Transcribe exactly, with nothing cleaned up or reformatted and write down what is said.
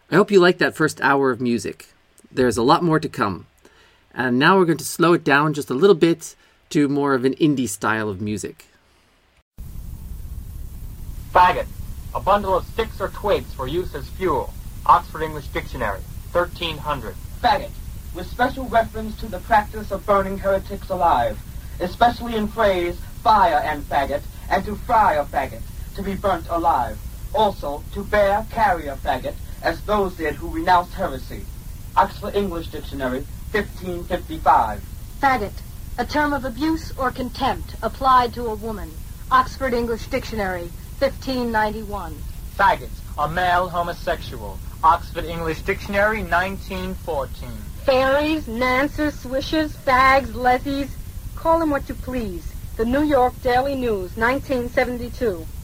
I hope you liked that first hour of music. There's a lot more to come. And now we're going to slow it down just a little bit to more of an indie style of music. Faggot, a bundle of sticks or twigs for use as fuel. Oxford English Dictionary, thirteen hundred. Faggot, with special reference to the practice of burning heretics alive, especially in phrase fire and faggot, and to fry a faggot, to be burnt alive. Also, to bear, carry a faggot, as those did who renounced heresy. Oxford English Dictionary, fifteen fifty-five. Faggot, a term of abuse or contempt applied to a woman. Oxford English Dictionary, fifteen ninety-one. Faggots, a male homosexual. Oxford English Dictionary, nineteen fourteen. Fairies, nancers, swishers, fags, lefties, call them what you please. The New York Daily News, nineteen seventy-two.